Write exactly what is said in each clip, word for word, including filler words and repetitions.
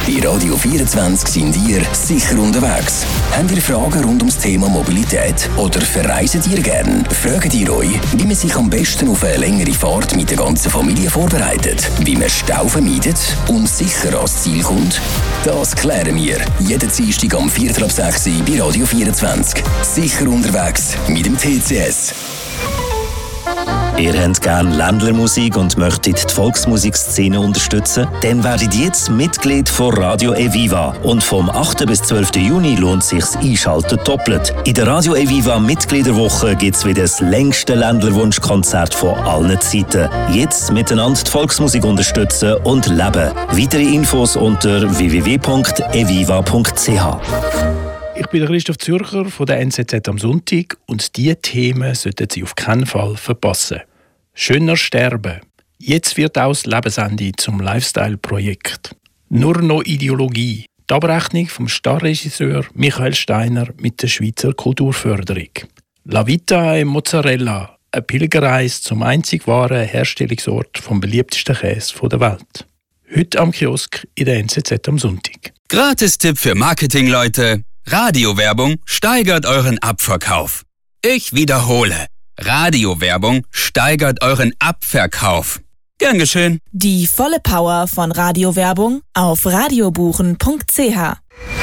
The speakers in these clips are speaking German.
Bei Radio vierundzwanzig sind ihr sicher unterwegs. Habt ihr Fragen rund ums Thema Mobilität oder verreisen ihr gern? Fragt ihr euch, wie man sich am besten auf eine längere Fahrt mit der ganzen Familie vorbereitet, wie man Stau vermeidet und sicher ans Ziel kommt? Das klären wir jeden Dienstag am Viertel ab sechs Uhr bei Radio vierundzwanzig. Sicher unterwegs mit dem T C S. Ihr habt gerne Ländlermusik und möchtet die Volksmusikszene unterstützen? Dann werdet jetzt Mitglied von Radio Eviva. Und vom achten bis zwölften Juni lohnt sich das Einschalten doppelt. In der Radio Eviva Mitgliederwoche gibt es wieder das längste Ländlerwunschkonzert von allen Zeiten. Jetzt miteinander die Volksmusik unterstützen und leben. Weitere Infos unter w w w punkt eviva punkt c h. Ich bin der Christoph Zürcher von der N Z Z am Sonntag und diese Themen sollten Sie auf keinen Fall verpassen. Schöner sterben. Jetzt wird auch das Lebensende zum Lifestyle-Projekt. Nur noch Ideologie. Die Abrechnung vom Starregisseur Michael Steiner mit der Schweizer Kulturförderung. La Vita e Mozzarella. Eine Pilgerreise zum einzig wahren Herstellungsort vom beliebtesten Käse der Welt. Heute am Kiosk in der N Z Z am Sonntag. Gratis-Tipp für Marketingleute. Radiowerbung steigert euren Abverkauf. Ich wiederhole. Radiowerbung steigert euren Abverkauf. Gern geschehen. Die volle Power von Radiowerbung auf radiobuchen punkt c h.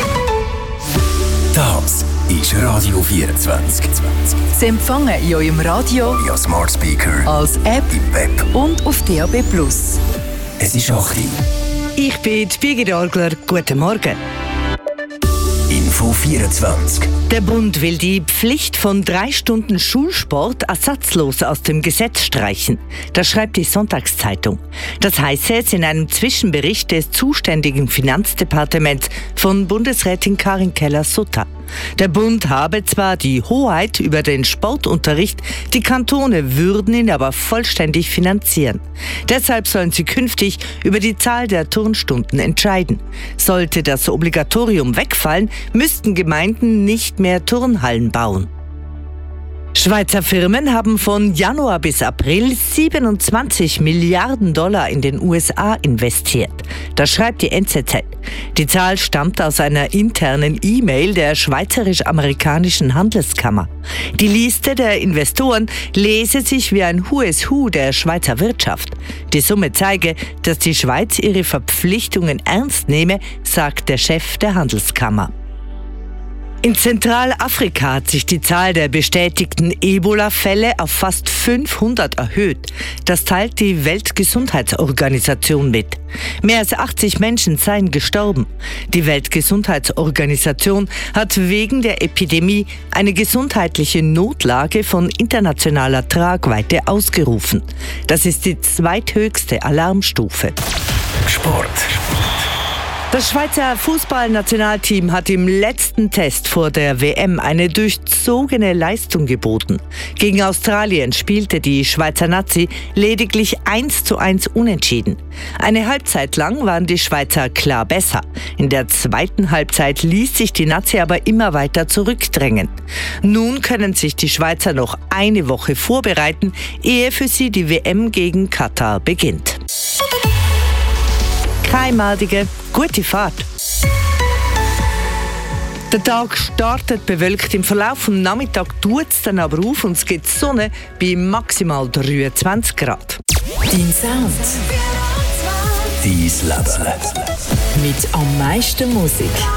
Das ist Radio vierundzwanzig. Sie empfangen in eurem Radio, via Smart Speaker, als App im Web und auf D A B plus. Es ist Achti. Ich bin die Birgit Orgler. Guten Morgen. Info vierundzwanzig. Der Bund will die Pflicht von drei Stunden Schulsport ersatzlos aus dem Gesetz streichen. Das schreibt die Sonntagszeitung. Das heiße es in einem Zwischenbericht des zuständigen Finanzdepartements von Bundesrätin Karin Keller-Sutter. Der Bund habe zwar die Hoheit über den Sportunterricht, die Kantone würden ihn aber vollständig finanzieren. Deshalb sollen sie künftig über die Zahl der Turnstunden entscheiden. Sollte das Obligatorium wegfallen, müssten Gemeinden nicht mehr Turnhallen bauen. Schweizer Firmen haben von Januar bis April siebenundzwanzig Milliarden Dollar in den U S A investiert. Das schreibt die N Z Z. Die Zahl stammt aus einer internen E-Mail der Schweizerisch-Amerikanischen Handelskammer. Die Liste der Investoren lese sich wie ein Who is Who der Schweizer Wirtschaft. Die Summe zeige, dass die Schweiz ihre Verpflichtungen ernst nehme, sagt der Chef der Handelskammer. In Zentralafrika hat sich die Zahl der bestätigten Ebola-Fälle auf fast fünfhundert erhöht. Das teilt die Weltgesundheitsorganisation mit. Mehr als achtzig Menschen seien gestorben. Die Weltgesundheitsorganisation hat wegen der Epidemie eine gesundheitliche Notlage von internationaler Tragweite ausgerufen. Das ist die zweithöchste Alarmstufe. Sport. Das Schweizer Fußballnationalteam hat im letzten Test vor der W M eine durchzogene Leistung geboten. Gegen Australien spielte die Schweizer Nazi lediglich eins zu eins unentschieden. Eine Halbzeit lang waren die Schweizer klar besser. In der zweiten Halbzeit ließ sich die Nazi aber immer weiter zurückdrängen. Nun können sich die Schweizer noch eine Woche vorbereiten, ehe für sie die W M gegen Katar beginnt. Keimadige, gute Fahrt. Der Tag startet bewölkt. Im Verlauf vom Nachmittag tut es dann aber auf und es gibt Sonne bei maximal dreiundzwanzig Grad. Dein Sound. Dein Leben. Mit am meisten Musik.